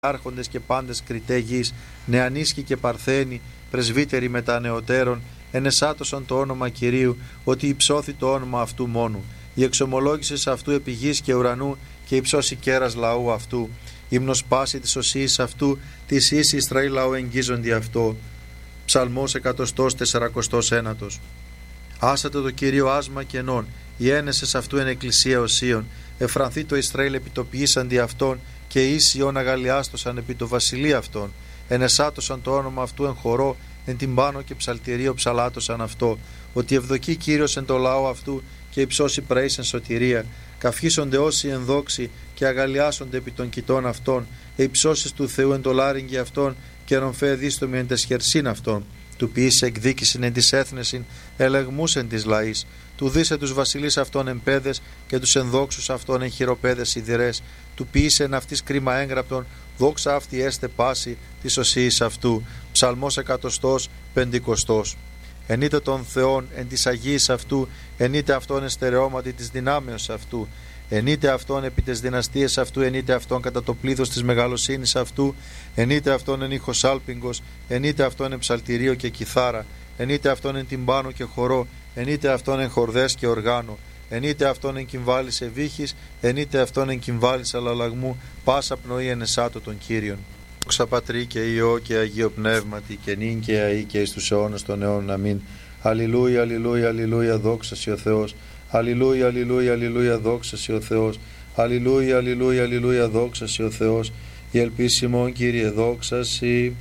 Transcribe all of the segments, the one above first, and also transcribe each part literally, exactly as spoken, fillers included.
άρχοντες και πάντες κριτέ γης, νεανίσκοι και παρθένοι, πρεσβύτεροι μετά νεωτέρων, ενεσάτωσαν το όνομα Κυρίου, ότι υψώθη το όνομα αυτού μόνου. Η εξομολόγηση αυτού επί γης και ουρανού και υψώσει κέρας λαού αυτού. Ύμνος πάση της οσίης αυτού, της ίση Ισραήλ λαού εγγίζοντι αυτό. Ψαλμός εκατοστός τεσσαρακοστός ένατος. Άσατε το Κύριο άσμα κενών, οι ένεσες αυτού εν εκκλησία οσίων. Εφρανθεί το Ισραήλ επιτοπιήσαντι αυτών, και ίσιον αγαλιάστοσαν επί το βασιλεία αυτών. Ενεσάτωσαν το όνομα αυτού εν χορό, εν τυμπάνο και ψαλτηρίο ψαλάτωσαν αυτό. Ότι ευδοκεί Κύριος εν το λαό αυτού, και υψώσει πραίς εν σωτηρία. Καυχήσονται όσοι εν δόξη, και αγαλιάσονται επί των κοιτών αυτών. Ε υψώσεις του Θεού εν το λάριγγι αυτών, και ρομφέ δίστομοι εν τες χερσίν αυτών. Του ποιήσε εκδίκησιν εν της έθνεσιν, ελεγμούς εν της λαής. Του δίσε τους βασιλείς αυτών εν πέδες, και τους ενδόξους αυτών εν χειροπέδες σιδηρές. Του ποιήσε εν αυτής κρίμα έγγραπτον, δόξα αυτή έστε πάση της οσίης αυτού. Ψαλμός εκατοστός πεντηκοστός. Ενείτε των Θεών εν της Αγίας αυτού, ενείτε αυτόν εν στερεώματι της δυνάμεως αυτού. Ενείτε αυτόν επί τες δυναστείες αυτού, ενείτε αυτόν κατά το πλήθος της μεγαλοσύνης αυτού, ενείτε αυτόν εν ήχος άλπιγγος, ενείτε αυτόν εν ψαλτηρίο και κιθάρα, ενείτε αυτόν εν τυμπάνο και χορό, ενείτε αυτόν εν χορδές και οργάνο, ενείτε αυτόν εν κυμβάλης ευήχης, ενείτε αυτόν εν κυμβάλης αλλαλαγμού, πάσα πνοή εν εσάτω των Κύριων. Δόξα Πατρί και Υιό και Αγίο Πνεύματι, και νυν και αεί και εις τους αιώνας των αιώνων. Αμήν. Αλληλούια, αλληλούια, αλληλούια, δόξα σοι ο Θεός. Αλληλούια, αλληλούια, αλληλούια, δόξα σοι ο Θεός. Αλληλούια, αλληλούια, αλληλούια, δόξα σοι ο Θεός. Η ελπίση ημών, Κύριε, δόξα σοι.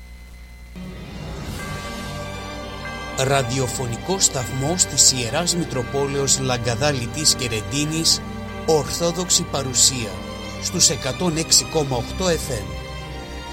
Ραδιοφωνικός σταθμός της Ιεράς Μητροπόλεως Λαγκαδά Λιτής και Ρεντίνης, Ορθόδοξη παρουσία στους εκατόν έξι κόμμα οκτώ εφ εμ.